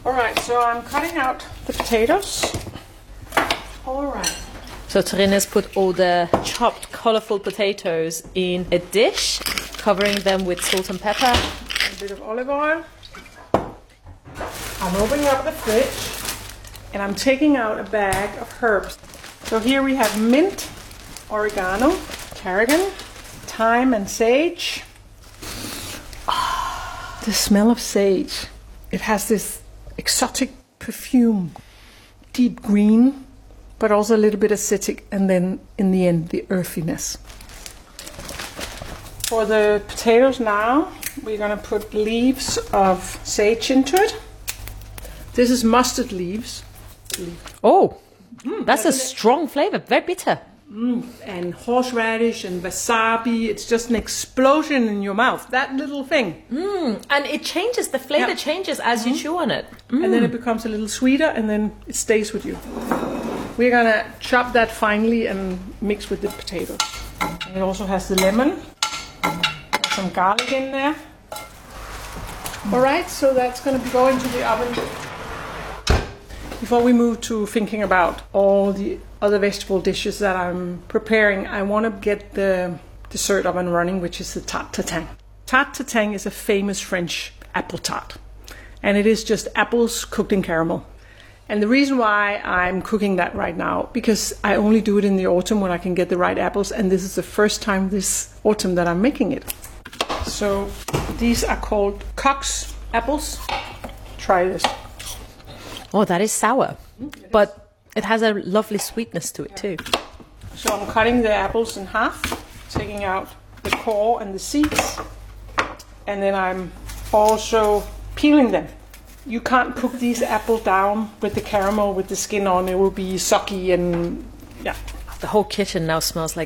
Alright, so I'm cutting out the potatoes. Alright. So Therene's put all the chopped, colourful potatoes in a dish, covering them with salt and pepper. A bit of olive oil. I'm opening up the fridge and I'm taking out a bag of herbs. So here we have mint, oregano, tarragon, thyme and sage. The smell of sage. It has this exotic perfume, deep green, but also a little bit acidic, and then in the end the earthiness. For the potatoes now, we're going to put leaves of sage into it. This is mustard leaves. Oh, that's a strong flavour, very bitter. And horseradish and wasabi. It's just an explosion in your mouth, that little thing. And it changes, the flavour changes as you chew on it. And then it becomes a little sweeter, and then it stays with you. We're going to chop that finely and mix with the potatoes. And it also has the lemon. There's some garlic in there. Alright, so that's going to go into the oven. Before we move to thinking about all the other vegetable dishes that I'm preparing, I want to get the dessert up and running, which is the tarte tatin. Tarte tatin is a famous French apple tart, and it is just apples cooked in caramel. And the reason why I'm cooking that right now, because I only do it in the autumn when I can get the right apples, and this is the first time this autumn that I'm making it. So these are called Cox apples. Try this. Oh, that is sour, but it has a lovely sweetness to it too. So I'm cutting the apples in half, taking out the core and the seeds, and then I'm also peeling them. You can't cook these apples down with the caramel with the skin on. It will be soggy and yeah. The whole kitchen now smells like